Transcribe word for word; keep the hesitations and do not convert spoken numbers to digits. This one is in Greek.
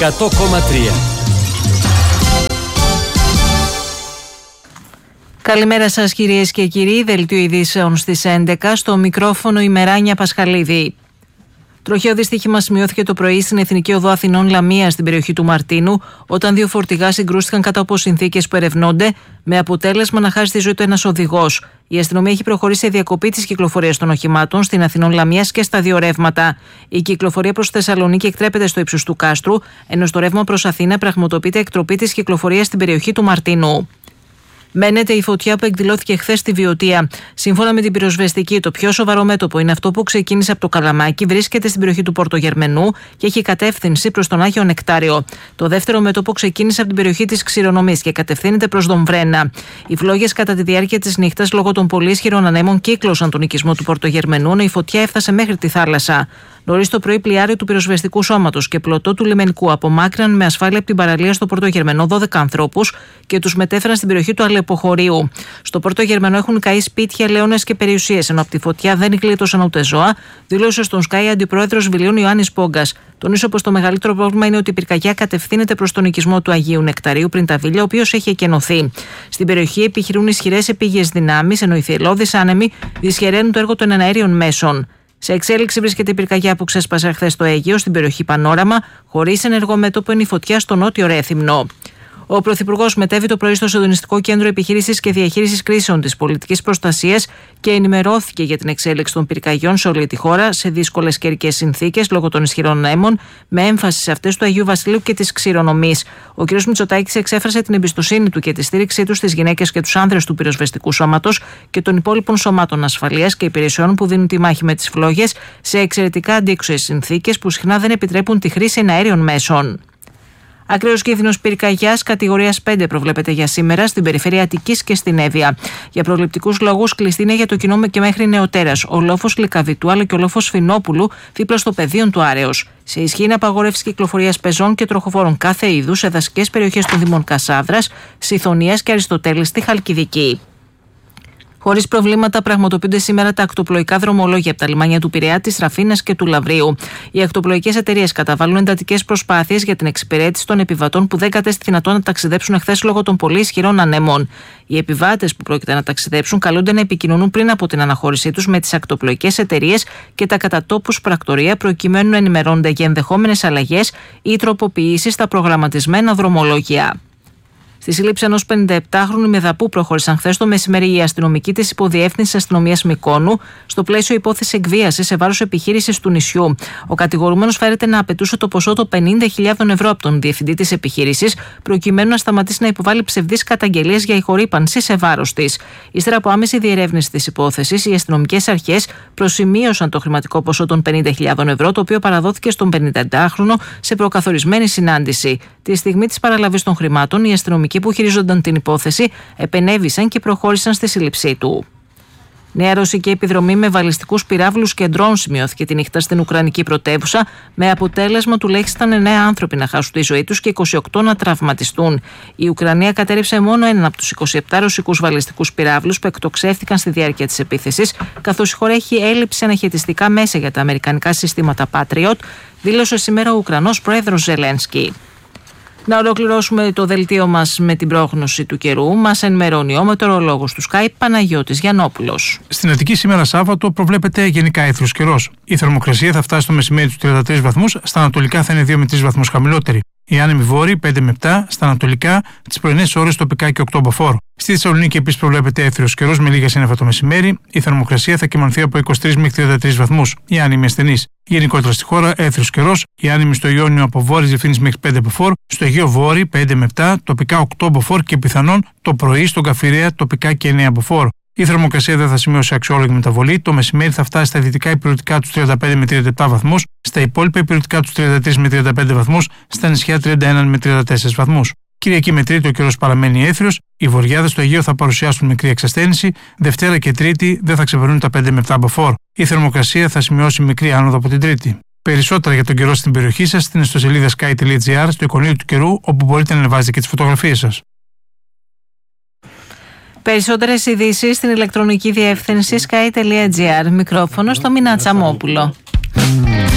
εκατό κόμμα τρία. Καλημέρα σας κυρίες και κύριοι, δελτίο ειδήσεων στις έντεκα, στο μικρόφωνο η Μεράνια Πασχαλίδη. Τροχαίο δυστύχημα σημειώθηκε το πρωί στην Εθνική Οδό Αθηνών Λαμία στην περιοχή του Μαρτίνου, όταν δύο φορτηγά συγκρούστηκαν κάτω από συνθήκες που ερευνώνται, με αποτέλεσμα να χάσει τη ζωή του ένας οδηγός. Η αστυνομία έχει προχωρήσει σε διακοπή της κυκλοφορίας των οχημάτων στην Αθηνών Λαμίας και στα δύο ρεύματα. Η κυκλοφορία προς Θεσσαλονίκη εκτρέπεται στο ύψος του κάστρου, ενώ στο ρεύμα προς Αθήνα πραγματοποιείται εκτροπή της κυκλοφορίας στην περιοχή του Μαρτίνου. Μένεται η φωτιά που εκδηλώθηκε χθες στη Βιωτία. Σύμφωνα με την πυροσβεστική, το πιο σοβαρό μέτωπο είναι αυτό που ξεκίνησε από το Καλαμάκι, βρίσκεται στην περιοχή του Πορτογερμενού και έχει κατεύθυνση προς τον Άγιο Νεκτάριο. Το δεύτερο μέτωπο ξεκίνησε από την περιοχή της Ξηρονομής και κατευθύνεται προς Δομβρένα. Οι φλόγες κατά τη διάρκεια της νύχτας, λόγω των πολύ ισχυρών ανέμων, κύκλωσαν τον οικισμό του Πορτογερμενού, ενώ η φωτιά έφτασε μέχρι τη θάλασσα. Νωρίς το πρωί, πλοιάριο του πυροσβεστικού σώματος και πλωτό του λιμενικού απομάκρυναν με ασφάλεια από την παραλία στο Πορτογερμενό δώδεκα ανθρώπους και τους μετέφεραν στην περιοχή του Αλεποχωρίου. Στο Πορτογερμενό έχουν καεί σπίτια, λέονες και περιουσίες, ενώ από τη φωτιά δεν γλίτωσαν ούτε ζώα, δήλωσε στον Sky αντιπρόεδρος Βιλίων Ιωάννης Πόγκας. Τονίσω πως το μεγαλύτερο πρόβλημα είναι ότι η πυρκαγιά κατευθύνεται προς τον οικισμό του Αγίου Νεκταρίου πριν τα Βίλια, ο οποίος έχει εκενωθεί. Στην περιοχή επιχειρούν ισχυρές επίγειες δυνάμεις, ενώ οι θελώδεις άνεμοι δυσχεραίνουν το έργο των εναέριων μέσων. Σε εξέλιξη βρίσκεται η πυρκαγιά που ξέσπασε χθες στο Αίγαιο, στην περιοχή Πανόραμα, χωρίς ενεργό μέτωπο είναι η φωτιά στο νότιο Ρέθυμνο. Ο Πρωθυπουργός μετέβη το πρωί στο Συντονιστικό Κέντρο Επιχείρησης και Διαχείρισης Κρίσεων της Πολιτικής Προστασίας και ενημερώθηκε για την εξέλιξη των πυρκαγιών σε όλη τη χώρα σε δύσκολες καιρικές συνθήκες λόγω των ισχυρών ανέμων, με έμφαση σε αυτές του Αγίου Βασιλείου και της Ξηρονομής. Ο κ. Μητσοτάκης εξέφρασε την εμπιστοσύνη του και τη στήριξή του στις γυναίκες και τους άνδρες του πυροσβεστικού σώματος και των υπόλοιπων σωμάτων ασφαλείας και υπηρεσιών που δίνουν τη μάχη με τις φλόγες σε εξαιρετικά αντίξωες συνθήκες που συχνά δεν επιτρέπουν τη χρήση εναέριων μέσων. Ακραίος κίνδυνος πυρκαγιάς κατηγορίας πέντε προβλέπεται για σήμερα στην περιφέρεια Αττικής και στην Εύβοια. Για προληπτικούς λόγους κλειστή είναι για το κοινό και μέχρι νεοτέρας ο λόφος Λυκαβητού αλλά και ο λόφος Φινόπουλου δίπλα στο πεδίο του Άρεως. Σε ισχύ είναι απαγόρευση κυκλοφορίας πεζών και τροχοφόρων κάθε είδους σε δασικές περιοχές των Δήμων Κασάβδρας, Σιθωνίας και Αριστοτέλης στη Χαλκιδική. Χωρίς προβλήματα πραγματοποιούνται σήμερα τα ακτοπλοϊκά δρομολόγια από τα λιμάνια του Πειραιά, της Ραφίνας και του Λαβρίου. Οι ακτοπλοϊκές εταιρείες καταβάλουν εντατικές προσπάθειες για την εξυπηρέτηση των επιβατών που δεν κατέστη δυνατόν να ταξιδέψουν εχθές λόγω των πολύ ισχυρών ανέμων. Οι επιβάτες που πρόκειται να ταξιδέψουν καλούνται να επικοινωνούν πριν από την αναχώρησή τους με τις ακτοπλοϊκές εταιρείες και τα κατατόπους πρακτορεία προκειμένου να ενημερώνονται για ενδεχόμενες αλλαγές ή τροποποιήσεις στα προγραμματισμένα δρομολόγια. Στη σύλληψη ενός πενηνταεπτάχρονου Μεδαπού προχώρησαν χθες το μεσημέρι οι αστυνομικοί της Υποδιεύθυνσης Αστυνομίας Μυκόνου στο πλαίσιο υπόθεση εκβίασης σε βάρος επιχείρησης του νησιού. Ο κατηγορούμενος φέρεται να απαιτούσε το ποσό των πενήντα χιλιάδων ευρώ από τον διευθυντή της επιχείρησης, προκειμένου να σταματήσει να υποβάλει ψευδείς καταγγελίες για ηχορύπανση σε βάρος της. Ύστερα από άμεση διερεύνηση της υπόθεσης, οι αστυνομικές αρχές προσημείωσαν το χρηματικό ποσό των πενήντα χιλιάδων ευρώ, το οποίο παραδόθηκε στον πενηνταεπτάχρονο σε προκαθορισμένη συνάντηση. Τη στιγμή της παραλαβής των χρημάτων, οι αστυνομικοί που χειρίζονταν την υπόθεση επενέβησαν και προχώρησαν στη σύλληψή του. Νέα ρωσική επιδρομή με βαλιστικούς πυράβλους και ντρόν σημειώθηκε τη νύχτα στην Ουκρανική πρωτεύουσα, με αποτέλεσμα τουλάχιστον εννέα άνθρωποι να χάσουν τη ζωή τους και είκοσι οκτώ να τραυματιστούν. Η Ουκρανία κατέρριψε μόνο έναν από τους είκοσι επτά ρωσικούς βαλιστικούς πυράβλους που εκτοξεύτηκαν στη διάρκεια της επίθεσης, καθώς η χώρα έχει έλλειψη αναχαιτιστικά μέσα για τα αμερικανικά συστήματα Patriot, δήλωσε σήμερα ο Ουκρανός πρόεδρος Ζελένσκι. Να ολοκληρώσουμε το δελτίο μας με την πρόγνωση του καιρού. Μας ενημερώνει ο μετεωρολόγος του Sky Παναγιώτης Γιαννόπουλος. Στην Αττική σήμερα Σάββατο προβλέπεται γενικά έθριος καιρός. Η θερμοκρασία θα φτάσει στο μεσημέρι τους τριάντα τρεις βαθμούς, στα ανατολικά θα είναι δύο με τρεις βαθμούς χαμηλότερη. Οι άνεμοι βόρειοι πέντε με επτά, στα ανατολικά τις πρωινές ώρες τοπικά και οκτώ μποφόρ. Στη Θεσσαλονίκη επίσης προβλέπεται έθριος καιρός με λίγα σύννεφα το μεσημέρι. Η θερμοκρασία θα κυμανθεί από είκοσι τρεις μέχρι τριάντα τρεις βαθμούς. Οι άνεμοι ασθενείς. Γενικότερα στη χώρα έθριος καιρός. Οι άνεμοι στο Ιόνιο από βόρειες διευθύνσεις μέχρι πέντε μποφόρ. Στο Αιγαίο βόρειοι πέντε με επτά, τοπικά οκτώ μποφόρ και πιθανόν το πρωί στον Καφιρέα τοπικά και εννέα μποφόρ. Η θερμοκρασία δεν θα σημειώσει αξιόλογη μεταβολή. Το μεσημέρι θα φτάσει στα δυτικά υπηρετικά τους τριάντα πέντε με τριάντα επτά βαθμούς, στα υπόλοιπα υπηρετικά τους τριάντα τρεις με τριάντα πέντε βαθμούς, στα νησιά τριάντα ένα με τριάντα τέσσερα βαθμούς. Κυριακή με Τρίτη ο καιρός παραμένει έθριος. Οι βορειάδες στο Αιγαίο θα παρουσιάσουν μικρή εξασθένηση. Δευτέρα και Τρίτη δεν θα ξεπερνούν τα πέντε με επτά μποφόρ. Η θερμοκρασία θα σημειώσει μικρή άνοδο από την Τρίτη. Περισσότερα για τον καιρό στην περιοχή σας στην ιστοσελίδα sky τελεία gr, στο εικονίδιο του καιρού, όπου μπορείτε να ανεβάζετε και τις φωτογραφίες σας. Περισσότερες ειδήσεις στην ηλεκτρονική διεύθυνση sky τελεία gr. Μικρόφωνο στο Μινά Τσαμόπουλο.